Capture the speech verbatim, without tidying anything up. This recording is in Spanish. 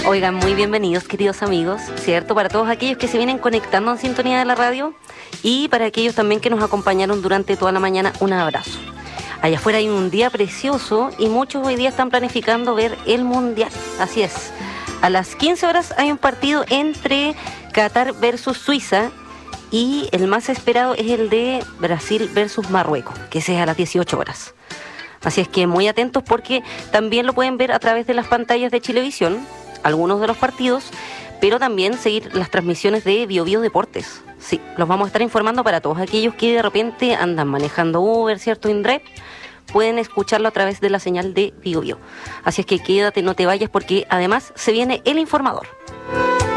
Oigan, muy bienvenidos, queridos amigos, ¿cierto? Para todos aquellos que se vienen conectando en sintonía de la radio y para aquellos también que nos acompañaron durante toda la mañana, un abrazo. Allá afuera hay un día precioso y muchos hoy día están planificando ver el Mundial. Así es. A las quince horas hay un partido entre Qatar versus Suiza y el más esperado es el de Brasil versus Marruecos, que ese es a las dieciocho horas. Así es que muy atentos porque también lo pueden ver a través de las pantallas de Chilevisión, algunos de los partidos, pero también seguir las transmisiones de Bio Bio Deportes. Sí, los vamos a estar informando para todos aquellos que de repente andan manejando Uber, ¿cierto? InDrive, pueden escucharlo a través de la señal de Bio Bio. Así es que quédate, no te vayas porque además se viene el informador.